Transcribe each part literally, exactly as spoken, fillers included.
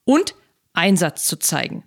und Einsatz zu zeigen.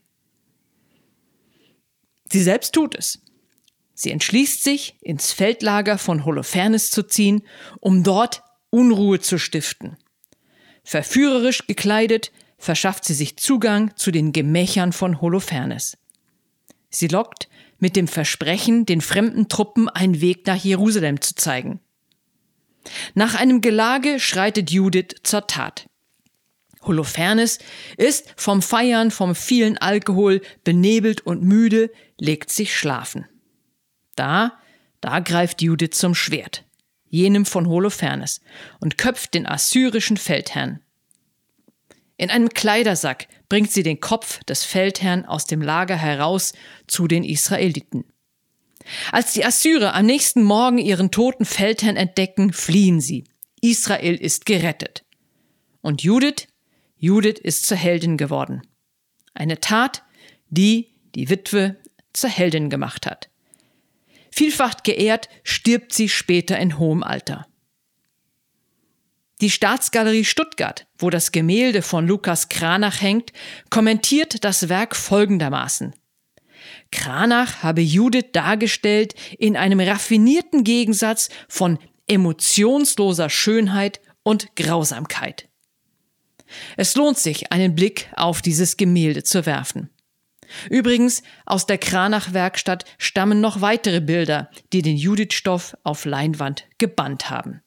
Sie selbst tut es. Sie entschließt sich, ins Feldlager von Holofernes zu ziehen, um dort Unruhe zu stiften. Verführerisch gekleidet verschafft sie sich Zugang zu den Gemächern von Holofernes. Sie lockt mit dem Versprechen, den fremden Truppen einen Weg nach Jerusalem zu zeigen. Nach einem Gelage schreitet Judith zur Tat. Holofernes ist vom Feiern, vom vielen Alkohol benebelt und müde, legt sich schlafen. Da, da greift Judith zum Schwert, jenem von Holofernes, und köpft den assyrischen Feldherrn. In einem Kleidersack bringt sie den Kopf des Feldherrn aus dem Lager heraus zu den Israeliten. Als die Assyrer am nächsten Morgen ihren toten Feldherrn entdecken, fliehen sie. Israel ist gerettet. Und Judith, Judith ist zur Heldin geworden. Eine Tat, die die Witwe zur Heldin gemacht hat. Vielfach geehrt, stirbt sie später in hohem Alter. Die Staatsgalerie Stuttgart, wo das Gemälde von Lukas Cranach hängt, kommentiert das Werk folgendermaßen: Cranach habe Judith dargestellt in einem raffinierten Gegensatz von emotionsloser Schönheit und Grausamkeit. Es lohnt sich, einen Blick auf dieses Gemälde zu werfen. Übrigens, aus der Cranach-Werkstatt stammen noch weitere Bilder, die den Judith-Stoff auf Leinwand gebannt haben.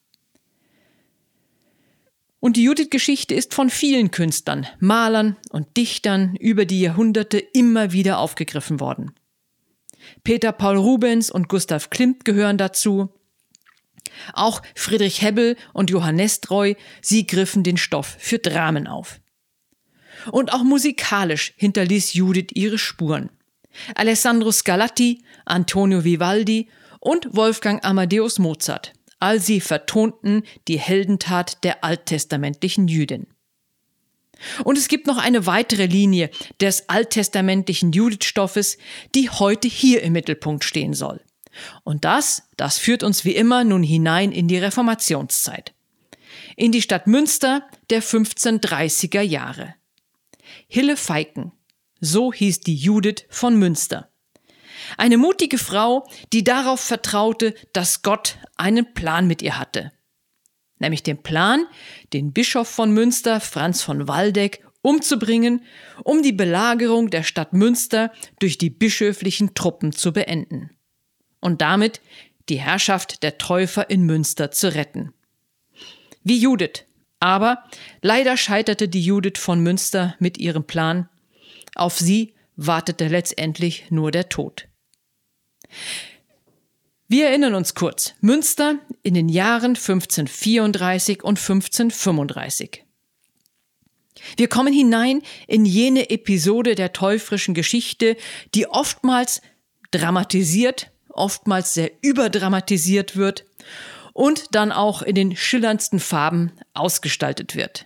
Und die Judith-Geschichte ist von vielen Künstlern, Malern und Dichtern über die Jahrhunderte immer wieder aufgegriffen worden. Peter Paul Rubens und Gustav Klimt gehören dazu. Auch Friedrich Hebbel und Johann Nestroy, sie griffen den Stoff für Dramen auf. Und auch musikalisch hinterließ Judith ihre Spuren. Alessandro Scarlatti, Antonio Vivaldi und Wolfgang Amadeus Mozart, all sie vertonten die Heldentat der alttestamentlichen Jüdin. Und es gibt noch eine weitere Linie des alttestamentlichen Judith-Stoffes, die heute hier im Mittelpunkt stehen soll. Und das, das führt uns wie immer nun hinein in die Reformationszeit. In die Stadt Münster der fünfzehnhundertdreißiger Jahre. Hille Feiken, so hieß die Judith von Münster. Eine mutige Frau, die darauf vertraute, dass Gott einen Plan mit ihr hatte. Nämlich den Plan, den Bischof von Münster, Franz von Waldeck, umzubringen, um die Belagerung der Stadt Münster durch die bischöflichen Truppen zu beenden. Und damit die Herrschaft der Täufer in Münster zu retten. Wie Judith. Aber leider scheiterte die Judith von Münster mit ihrem Plan. Auf sie wartete letztendlich nur der Tod. Wir erinnern uns kurz. Münster in den Jahren fünfzehnhundertvierunddreißig und fünfzehnhundertfünfunddreißig. Wir kommen hinein in jene Episode der täuferischen Geschichte, die oftmals dramatisiert, oftmals sehr überdramatisiert wird und dann auch in den schillerndsten Farben ausgestaltet wird.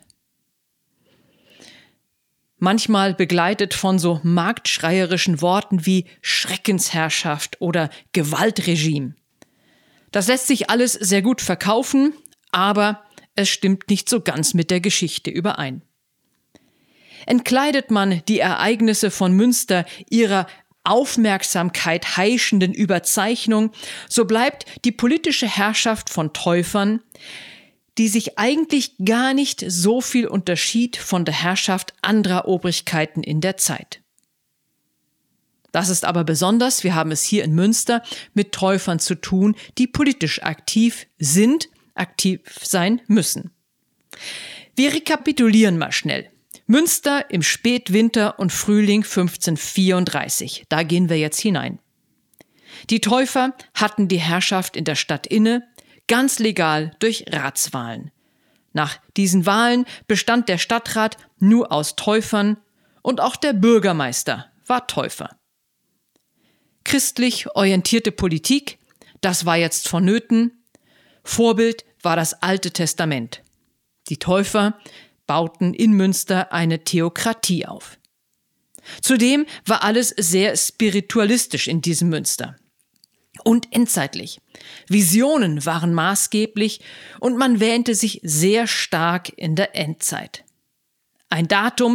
Manchmal begleitet von so marktschreierischen Worten wie Schreckensherrschaft oder Gewaltregime. Das lässt sich alles sehr gut verkaufen, aber es stimmt nicht so ganz mit der Geschichte überein. Entkleidet man die Ereignisse von Münster ihrer Aufmerksamkeit heischenden Überzeichnung, so bleibt die politische Herrschaft von Täufern, die sich eigentlich gar nicht so viel unterschied von der Herrschaft anderer Obrigkeiten in der Zeit. Das ist aber besonders, wir haben es hier in Münster mit Täufern zu tun, die politisch aktiv sind, aktiv sein müssen. Wir rekapitulieren mal schnell. Münster im Spätwinter und Frühling fünfzehnhundertvierunddreißig. Da gehen wir jetzt hinein. Die Täufer hatten die Herrschaft in der Stadt inne, ganz legal durch Ratswahlen. Nach diesen Wahlen bestand der Stadtrat nur aus Täufern und auch der Bürgermeister war Täufer. Christlich orientierte Politik, das war jetzt vonnöten. Vorbild war das Alte Testament. Die Täufer bauten in Münster eine Theokratie auf. Zudem war alles sehr spiritualistisch in diesem Münster. Und endzeitlich. Visionen waren maßgeblich und man wähnte sich sehr stark in der Endzeit. Ein Datum